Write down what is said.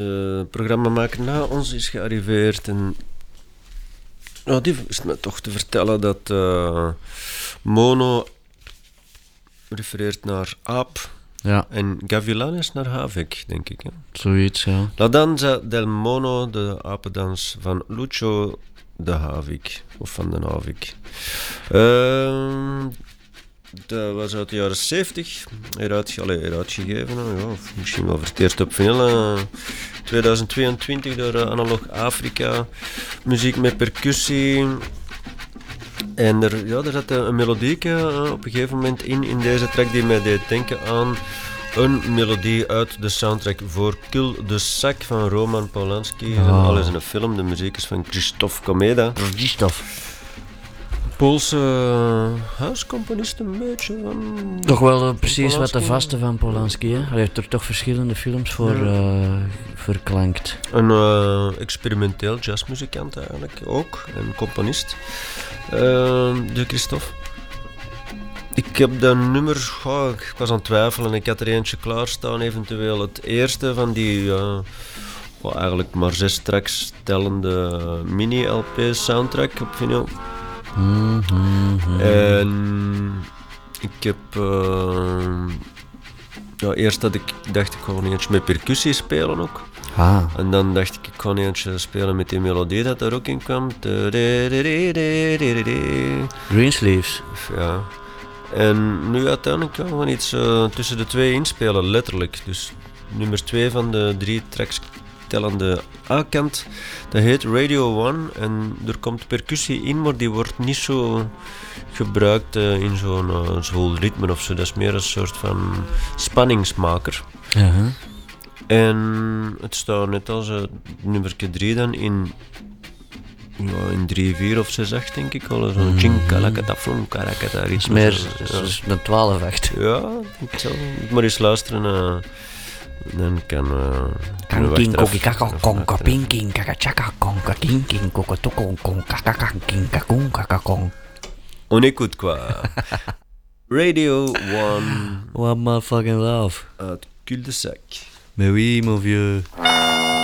programmamaker na ons is gearriveerd en die is me toch te vertellen dat mono refereert naar aap en gavilanes naar havik, denk ik. Hè? Zoiets, ja. La danza del mono, de apendans van Lucio de Havik, of van den Havik. Dat was uit de jaren 70, uitgegeven, of misschien wel verkeerd op vinyl. 2022 door Analog Afrika, muziek met percussie. En er zat een melodieke op een gegeven moment in deze track die mij deed denken aan een melodie uit de soundtrack voor Cul de Sac van Roman Polanski. Al is een film, de muziek is van Krzysztof Komeda. Poolse huiscomponist een beetje van... Toch wel precies wat de vaste van Polanski, hè? Hij heeft er toch verschillende films voor verklankt. Een experimenteel jazzmuzikant eigenlijk ook, een componist, de Christophe. Ik heb dat nummer, ik was aan het twijfelen, ik had er eentje klaarstaan, eventueel het eerste van die eigenlijk maar 6 tracks tellende mini-LP soundtrack op vinyl. En ik heb eerst dacht ik gewoon eentje met percussie spelen ook. En dan dacht ik gewoon eentje spelen met die melodie dat er ook in kwam. Greensleeves. Ja. En nu uiteindelijk gewoon iets tussen de twee inspelen, letterlijk. Dus nummer 2 van de 3 tracks tellende A-kant. Dat heet Radio One en er komt percussie in, maar die wordt niet zo gebruikt in zo'n zwoel ritme of zo. Dat is meer een soort van spanningsmaker. En het staat net als nummer 3 dan in 3-4 of 6-8 denk ik al. Zo'n chinkalakataflonkarakata ritme. Dat is een 12-8. Ja, ik denk zo. Maar eens luisteren. Dan kan Kanking kokikaka konka pinking kakachaka konka kinking kokotoko konka kakanking kakunkakakong. On écoute quoi. Radio One. One motherfucking love. Uit Cul de Sac. Mais oui, mon vieux.